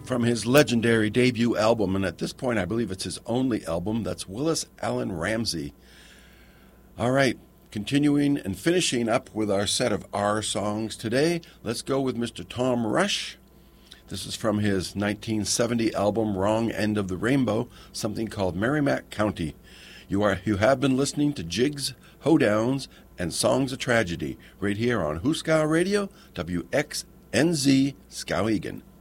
from his legendary debut album, and at this point I believe it's his only album. That's Willis Allen Ramsey. All right, continuing and finishing up with our set of R songs today, let's go with Mr. Tom Rush. This is from his 1970 album Wrong End of the Rainbow, something called Merrimack County. You have been listening to Jigs, Hoedowns, and Songs of Tragedy right here on Hooskow Radio, WXNZ Skowhegan.